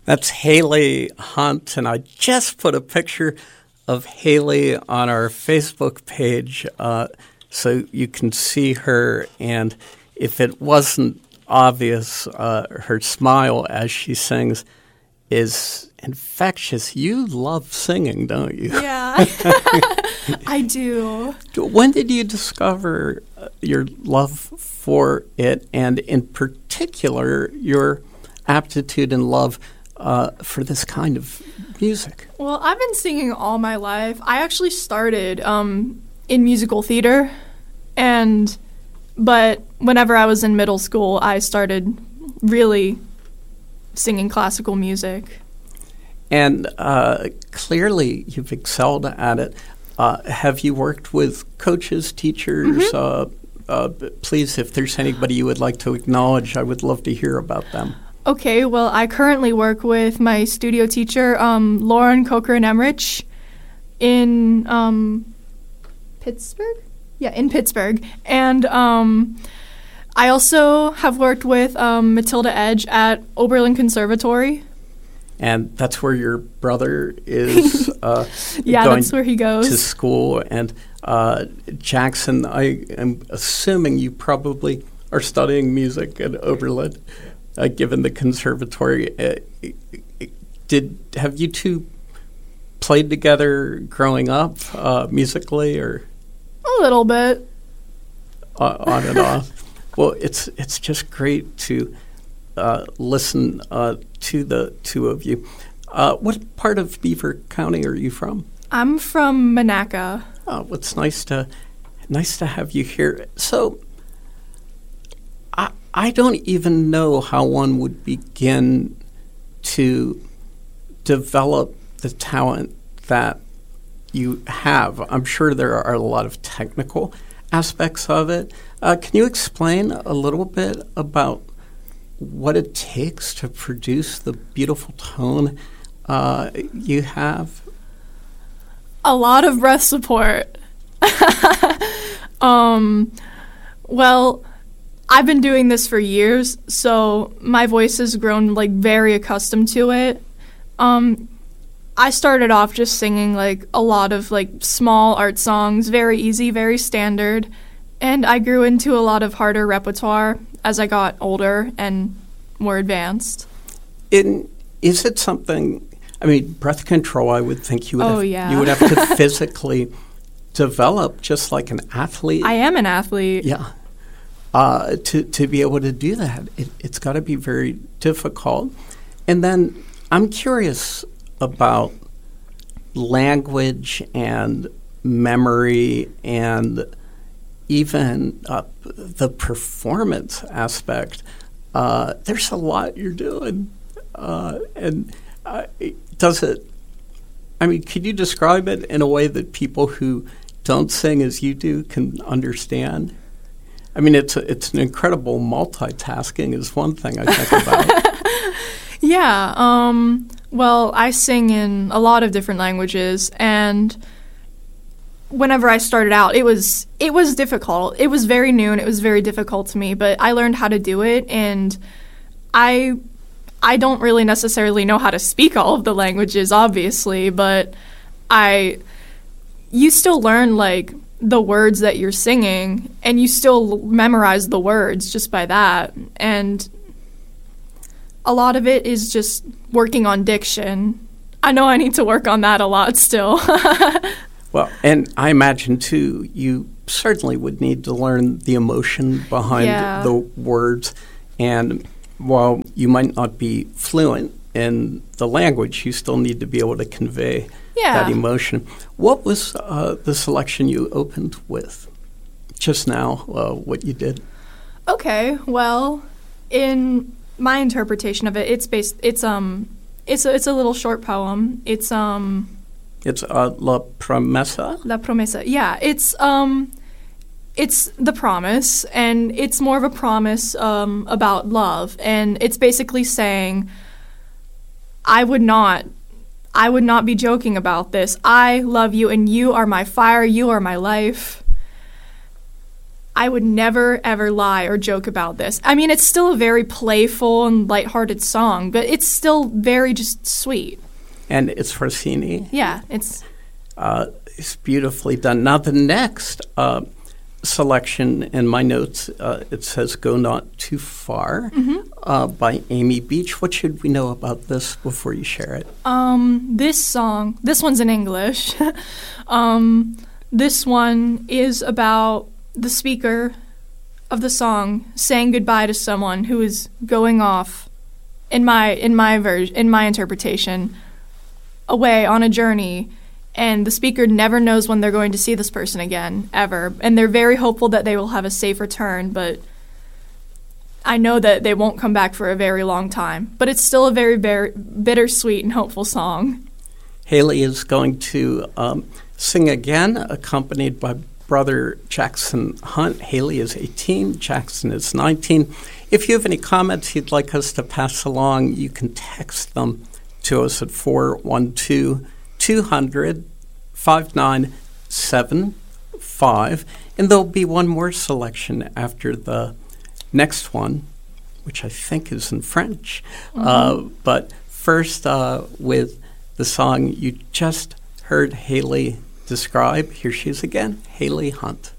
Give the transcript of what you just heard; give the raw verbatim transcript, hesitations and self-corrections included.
That's Haley Hunt, and I just put a picture of Haley on our Facebook page uh, so you can see her. And if it wasn't obvious, uh, her smile as she sings is infectious. You love singing, don't you? Yeah, I do. When did you discover your love for it, and in particular, your aptitude and love uh, for this kind of music? Well, I've been singing all my life. I actually started um, in musical theater, and but whenever I was in middle school, I started really singing classical music. And uh, clearly you've excelled at it. Uh, have you worked with coaches, teachers? Mm-hmm. uh, uh, please, if there's anybody you would like to acknowledge, I would love to hear about them. Okay, well, I currently work with my studio teacher, um, Lauren Cochran-Emmerich, in um, Pittsburgh? Yeah, in Pittsburgh. And um, I also have worked with um, Matilda Edge at Oberlin Conservatory. And that's where your brother is uh, yeah, going that's where he goes to school. And uh, Jackson, I am assuming you probably are studying music at Oberlin, uh, given the conservatory. Uh, did have you two played together growing up uh, musically, or a little bit uh, on and off? Well, it's it's just great to uh, listen uh, to the two of you. Uh, what part of Beaver County are you from? I'm from Monaca. Oh, it's nice to nice to have you here. So, I I don't even know how one would begin to develop the talent that you have. I'm sure there are a lot of technical aspects of it. Uh, can you explain a little bit about what it takes to produce the beautiful tone uh, you have? A lot of breath support. um, well, I've been doing this for years, so my voice has grown like very accustomed to it. Um, I started off just singing like a lot of like small art songs, very easy, very standard, and I grew into a lot of harder repertoire as I got older and more advanced. In, is it something? I mean, breath control, I would think you would, oh, have, yeah. you would have to physically develop just like an athlete. I am an athlete. Yeah. Uh, to, to be able to do that, it, it's got to be very difficult. And then I'm curious about language and memory and even uh, the performance aspect. Uh, there's a lot you're doing. Uh, and uh, does it, I mean, could you describe it in a way that people who don't sing as you do can understand? I mean, it's a, it's an incredible multitasking is one thing I think about. yeah. Um, well, I sing in a lot of different languages, and whenever I started out, it was it was difficult. It was very new, and it was very difficult to me, but I learned how to do it, and I I don't really necessarily know how to speak all of the languages, obviously, but I you still learn, like, the words that you're singing, and you still memorize the words just by that. And a lot of it is just working on diction. I know I need to work on that a lot still. Well, and I imagine, too, you certainly would need to learn the emotion behind yeah. the words. And while you might not be fluent in the language, you still need to be able to convey yeah. that emotion. What was uh, the selection you opened with just now, uh, what you did? Okay, well, in my interpretation of it, it's based. It's um, it's a, it's a little short poem. It's um, it's uh, La Promesa. La Promesa. Yeah, it's um, it's the promise, and it's more of a promise um about love, and it's basically saying, I would not. I would not be joking about this. I love you, and you are my fire. You are my life. I would never, ever lie or joke about this. I mean, it's still a very playful and lighthearted song, but it's still very just sweet. And it's Rossini. Yeah, it's... Uh, it's beautifully done. Now, the next uh, selection in my notes, uh, it says Go Not Too Far Mm-hmm. uh, by Amy Beach. What should we know about this before you share it? Um, this song, this one's in English. um, this one is about the speaker of the song saying goodbye to someone who is going off, in my in my version, in my interpretation, away on a journey, and the speaker never knows when they're going to see this person again, ever. And they're very hopeful that they will have a safe return, but I know that they won't come back for a very long time. But it's still a very, very bittersweet and hopeful song. Haley is going to um, sing again, accompanied by brother Jackson Hunt. Haley is eighteen, Jackson is nineteen. If you have any comments you'd like us to pass along, you can text them to us at four one two, two hundred, five nine seven five. And there'll be one more selection after the next one, which I think is in French. Mm-hmm. Uh, but first, uh, with the song you just heard Haley describe, here she is again, Haley Hunt.